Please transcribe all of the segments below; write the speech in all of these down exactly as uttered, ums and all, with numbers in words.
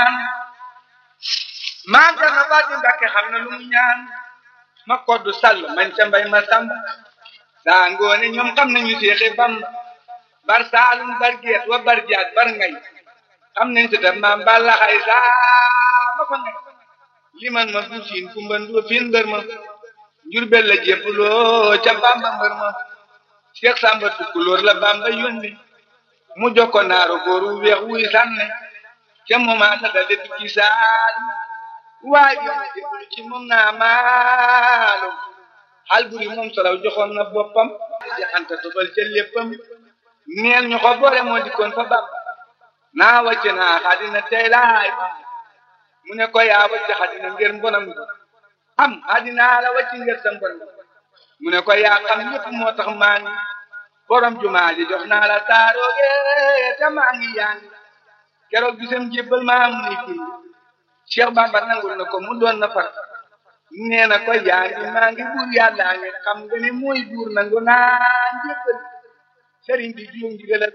ñaan maam Cerno Faati Mbàkke xam na lu mu ñaan ma koddu sall mañ ca mbay ma samba saa ngoone ñoom xam nañu Seexi Bamba bar saalum bar geet wa bar jaat bar ngay xam nañ si daf maam Balla xay saa ma fa ngay liman ma bu siin kumba ndu fiin mbër ma Jurbel la jéppuloo ca Bamba mbër ma Seex Samba Tukulóor la Bamba yónni mu jokko naaru góoru weex wuy sànne ca moomaa la dale tukki saal waaye yoona jébbalu ci moom naa maalum xal buri moom solaw joxoon na boppam jaxanta tobal ca léppam neel ñu ko boole moo dikkoon fa Bamba naa wàcce naa xadina tey laay mu ne ko yaa wàcce xadina ngir mbonam am xadina la wàcce ngir sa mbon mu ne ko yaa xam ñëpp moo tax maa ngi borom jumaa ji jox naa la taarooge te maa ngi yaa ngi keroog bisam jébbal maa am ni kii Cheikh Bamba nangul na ko mu doon na far nee na ko yaa ngi maa ngi buur yàlla ngi xam nga ne mooy buur nangu naa njébbal sëriñ bi juum ndigal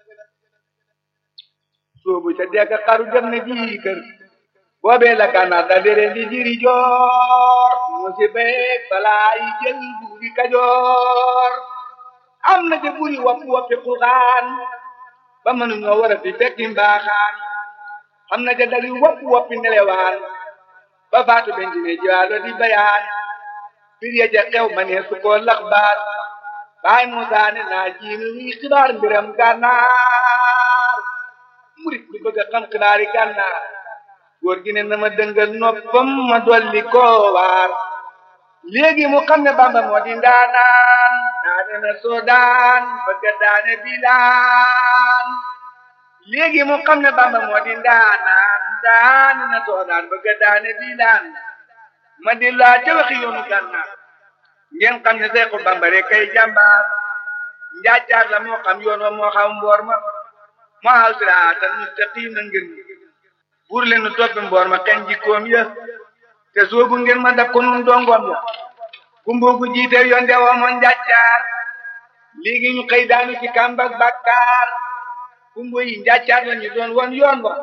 soobu ca degg xaru dem na ji kër boobee la gànnaar da dere di jiri joor mu si beeg balaa yi jël buuri kajoor am na de buri wappu wappi xuxaan ba mënuñoo war a fi fekki mbaaxaan am na de dari wappu wappi nelewaan ba faatu bentine jiwaalo di bayaan bir ya ja xew ma ne su ko lax baat baay Muusaa ne naa jiinu luy xibaar mbiram gànnaar murit lu bëgg a xam xibaari gànnaar góor gi ne na ma dëngal noppam ma dolli koo waar léegi mu xam ne Bamba moo di ndaanaan daane na soodaan bëgg a daane bilaan léegi mu xam ne Bamba moo di ndaanaan daane na soodaan bëgg a daane bilaan ma di laa ca waxi yoonu gànnaar ngeen xam ne Seexu Bamba rek kay jàmbaar njaajaar la moo xam yoon wa moo xam mboor ma moo xaw siraatal mustaqiim na ngir buur leen nu toppi mboor ma kañ jikkoom ya te soobu ngir ma daf ko nun dongoom ya gumboogu jiite yoon de woo moon njaajaar léegi ñu xëy daanu ci kàmbak bàkkaar gumbo yi njaajaar la ñu doon woon yoon wa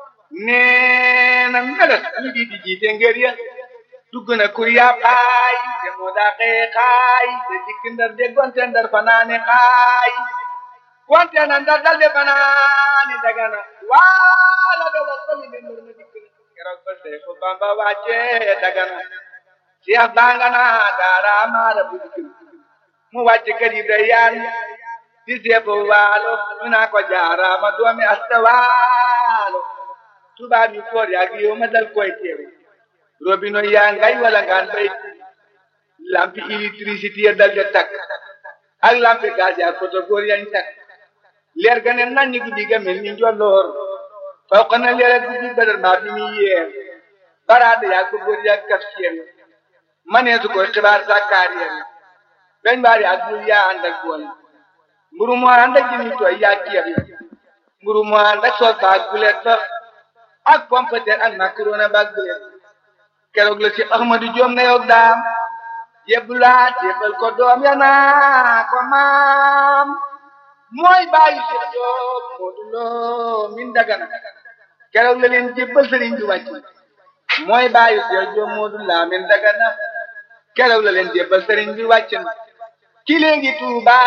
nee na meles ñu di di jiite ngir ya dugg na kur yaa xaay te moo daa xëye xaay te dikk ndar de gonte ndar fanaane xaay gonte na ndar dal de fanaane dagana waala de wa sami de mbër ma dikk keroog ba Seexu Bamba wàcce dagana Seex bangana daara maara bu dikk mu wàcce kër yi da yaan di seefu waalo ñu naa ko jaaraama doomi asta waalo tubaab yu koor yaa gi yow ma dal koy teewe robino yaa ngay wala ngaan bay lampi électricité ya dal de takk ak lampi gaz ya koto góor yañ takk leer ga ne naññi guddi ga mel ni njolloor faw xana leer ak guddi badar maa bi muy yeer baraade yaa ko góor yaa kaf seen maneesu koy xibaar sàkkaar yeen beñ baari ak bul yaa ànd ak bool mburu moo ànd ak jëmi tooy yaa ceeb mburu moo ànd ak soos ba ak bulet ba ak pompeter ak macaroni ba ak bulet keroog la ci Ahmadu Joom na yow daam yebbulaat yebbal ko doom ya naa ko maam mooy bàyyi Seex Joob Moodu Lo min Dagana keroog la leen jébbal sëriñ bi wàcc mooy bàyyi Seex Joob Moodu Lo min Dagana keroog la leen jébbal sëriñ bi wàcc na ki léegi Tuuba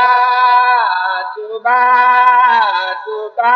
Tuuba Tuuba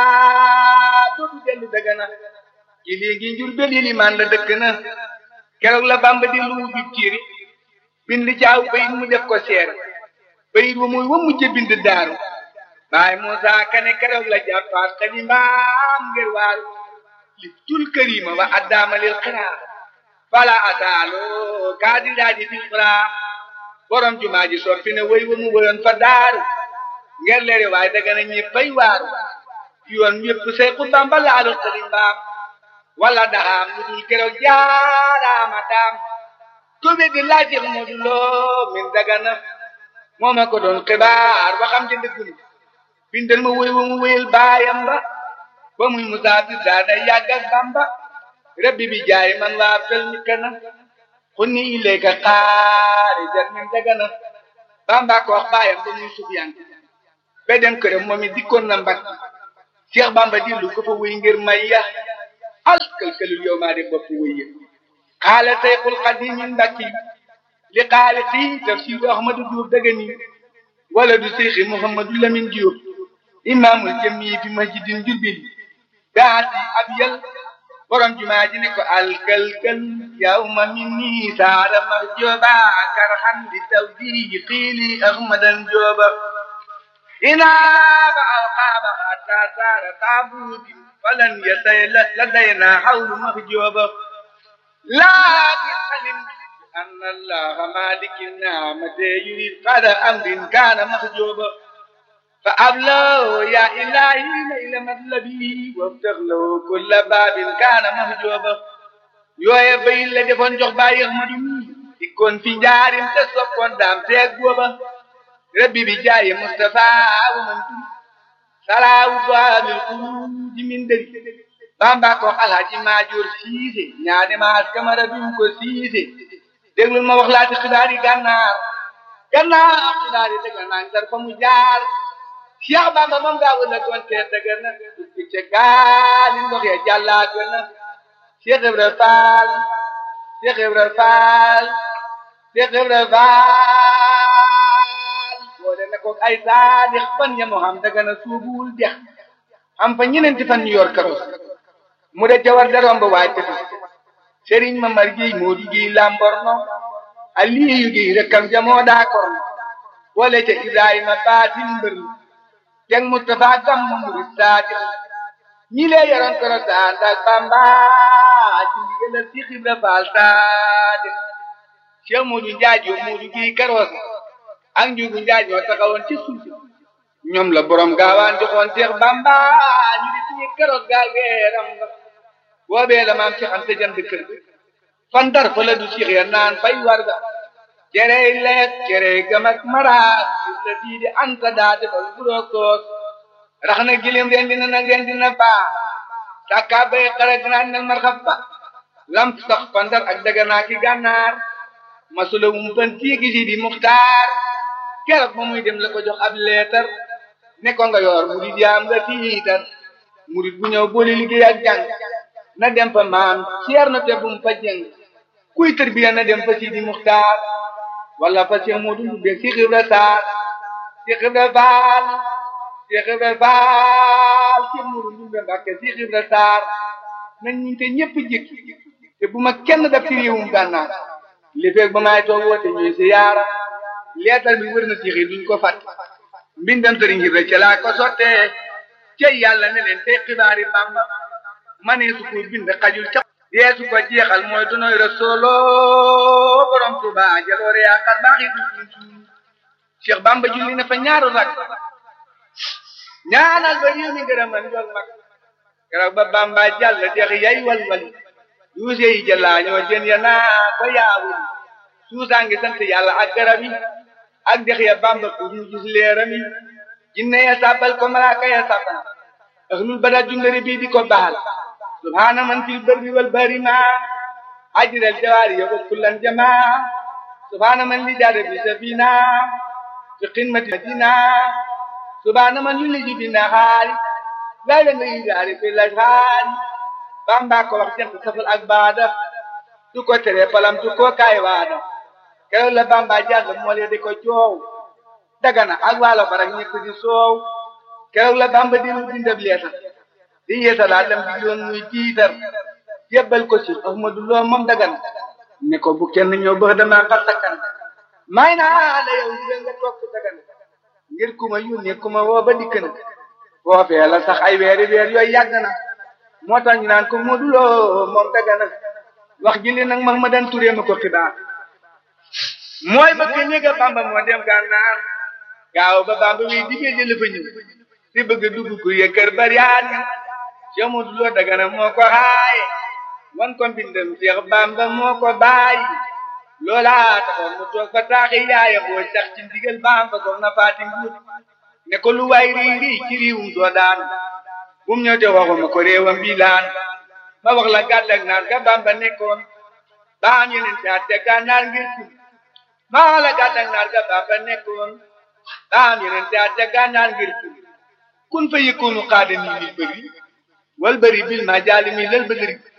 dootu dellu Dagana ki léegi Njurbel yi limaan la dëkk na keroog la Bamba di lu bi tiiri bind caaw bayit mu def ko seer bayit wa muy wa mujj bind daaru baay Muusaa Kane keroog la jàppaat xalimaam ngir waaru li tul karima wa addaama lil xiraa fala ataalo kaadi daaji fil xiraa borom jumaa ji soppi ne way wa mu wayoon fa daaru ngir leere waay Dagana ñéppay waaru yoon yépp Seexu Bamba laalu xalimaam wala daxaam lu dul keroog jaaraama daam tobe di laaj Seex Moodu Lo min Dagana moo ma ko doon xibaar waxam ci dëgg ni bindal ma wéy wa mu wéyal baayam ba ba muy musaafir daana yàgg ak Bamba rabbi bi jaay man waa fel mi kana xunni ilayka xaarijan min Dagana Bamba ko wax baayam ba muy Sufyaan ba dem këram moom it dikkoon na Mbàkke Seex Bamba di lu ko fa wéy ngir may ya alkalkalul yow maa de bopp wëye xaala sayxul xadim min mbakki li xaaliqi tafsiru ahmadu Diop dëgëni wala du seyxi Mouhamadou Lamine Diop imaamul jami fi masjidin jurbil gaati ab yal borom jumaa ji ne ko alkalkal yawma minni saara marjooba karhan bi tawdihi qiili ahmadan jooba inaaba alqaaba hatta saara taabuuti falan yasay ladayna hawlu mahjooba laakin alim أن الله مالك النعمة يريد قد أمر كان محجوبا فأبلغ يا إلهي ليل مطلبي وافتح له كل باب كان محجوبا يوي بي لا ديفون جوخ باي احمد يكون في جارم تسكون دام تيغوبا ربي بجاي مصطفى ومن صلاة باب القلوب من دل بامبا كو الحاج ماجور سيسي ñaane ma kamara bim ko sisi déglul ma wax laati xibaar yi gànnaar gànnaar xibaar yi dëgg naa ngi fa mu jaar Cheikh Bamba moom gaa wala doon tee dëgg na ci ca gaal yi ndox ya jàllaat na Cheikh Ibra Fall Cheikh Ibra Fall Cheikh Ibra Fall boole na ko ay saadix fan ya moo xam dëgg na suubul jeex am fa ñeneenti fan ñu yor karos mu de ca war da romb waay tefis Sëriñ Mamar Géey moo di Géey Lamborno Aliyu Géey rekkam jamoo daa korno boole ca Ibrahima Baatin mbër teg Mustafa gam murid saati ñi lee yoroon koro taan dak Bamba ci ndigalal ci Ibra Faal saati Cheikh Moodu Njaay yoo Moodu Géey karoos ak Njuugu Njaay ñoo taxawoon ci suuf ñoom la borom gaawaan joxoon Cheikh Bamba ñu di ci karoos gaal geeram boobee la maam Cheikh Anta jënd kër fan dar fa la du Cheikh ya naan fay warga cerey leet cerey gam ak maraat la dii di Anta daa defal buroog toos rax na gilim ren dina nag ren dina baa sàkka bay xara ganaan nag marxab ba lamp sax fan dar ak daganaa ki gànnaar masula wum fan tiigi si di muxtaar keroog ba muy dem la ko jox ab leetar ne ko nga yor murid yaam nga tiitar murid bu ñëw boole liggéey ak jàng na dem fa maam ceer na te bum fa jëng kuy tërbiya na dem fa Sidi Muxtaar wala fa Cheikh Modou Ndoumbé Cheikh Ibra Sarr Cheikh Ibra Fall Cheikh Ibra Fall Cheikh Modou Ndoumbé Mbacké Cheikh Ibra Sarr nañ ñu te ñëpp jëkk te bu ma kenn daf ci réewum gànnaar li feeg ba maay toog woote ñuy si yaara leetal bi wër na Cheikh yi duñ ko fàtt mbindam sëriñ Ibra ca laa ko sottee cey yàlla ne leen tey xibaari Bamba mane su ko bind xajul ca yeesu ko jeexal mooy dunoy Rasuulu borom Tuubaa jaloore yaa xar baax yi du Cheikh Bamba julli na fa ñaaru rak ñaanal ba réew mi gërëman jol mag keroog ba Bamba jàll dex yay walwali yuuse yi jëlaa ñoo jën ya naa ko yaawul suusaa ngi sant yàlla ak garab yi ak dex ya Bamba ko ñu gis leeram yi jinne ya sàbbal ko malaaka ya sàbbal ahlul badar jundari bii di ko baal subhaana man fil barri wal bahri ma ajral jawaari ya kullan jamaa subhaana man li jaada bi safina fi qimati madina subhaana man yuliju bi nahaari laa la ngay jaari fi lajhaari Bamba ko wax jant safal ak baada du ko tere palam du ko kaay waada keroog la Bamba jàll moo lee di ko joow Dagana ak waalo barak ñëpp di soow keroog la Bamba di lu bindab leetar di yeesalaat lam di yoon muy jiitar jébbal ko ci Ahmadu Lo moom Dagana ne ko bu kenn ñëw bëx dama xar sakkan may naa la yow di nga toog Dagana ngir ku ma yónnee ku ma woo ba dikk na foofee la sax ay weeri weer yooyu yàgg na moo tax ñu naan ko Ahmadu Lo moom Dagana wax ji li nag mag ma dan turee ma ko xibaar mooy ba ke ñëga Bamba moo dem gànnaar gaaw ba Bamba wi digee jële fa ñëw si bëgg dugg ku ye kër bariyaan Cheikh Modou Lo Dagana moo ko xaaye wan ko mbindam Cheikh Bamba moo ko bàyyi loola taxoon mu toog fa taaxi yaaya boo sax ci ndigal Bamba soxna Faati Mbuur ne ko lu waay rii rii ci riiwum doo daan bu mu ñëw te waxuma ko réewam bii laan ma wax la gàddak naar ga Bamba nekkoon ba am yeneen caat te gànnaar ngir kun ma la gàddak naar ga Bamba nekkoon ba am yeneen caat te gànnaar ngir kun kun fa yëkkoonu xaada nii nit bëri wal bari bil ma jaalimi lal badri